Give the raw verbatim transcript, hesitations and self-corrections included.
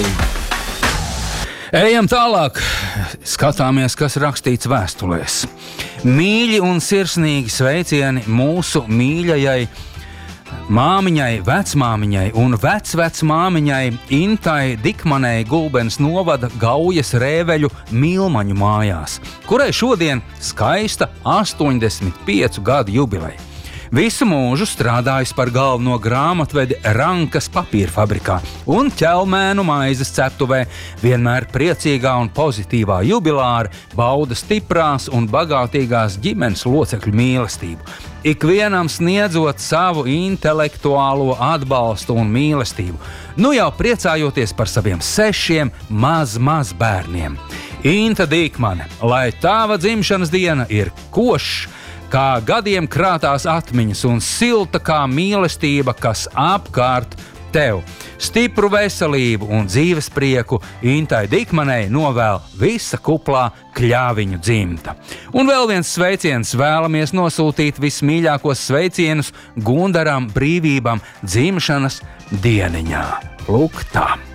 Ejam tālāk, skatāmies, kas rakstīts vēstulēs. Mīļi un sirsnīgi sveicieni mūsu mīļajai māmiņai, vecmāmiņai un vecvecmāmiņai Intai Dikmanei Gulbenes novada Gaujas Rēveļu Milmaņu mājās, kurai šodien skaista astoņdesmit piecu gadu jubileja. Visu mūžu strādājis par galveno grāmatvedi Rankas papīra fabrikā un ķelmēnu maizes ceptuvē, vienmēr priecīgā un pozitīvā jubilāra bauda stiprās un bagātīgās ģimenes locekļu mīlestību, ikvienam sniedzot savu intelektuālo atbalstu un mīlestību, nu jau priecājoties par saviem sešiem maz maz bērniem. Inta Dikmane, lai tava dzimšanas diena ir košs, kā gadiem krātās atmiņas un silta kā mīlestība, kas apkārt tev. Stipru veselību un dzīves prieku Intai Dikmanei novēl visa kuplā Kļāviņu dzimta. Un vēl viens sveiciens vēlamies nosūtīt vismīļākos sveicienus Gundaram Brīvībam dzimšanas dieniņā. Lūk tā!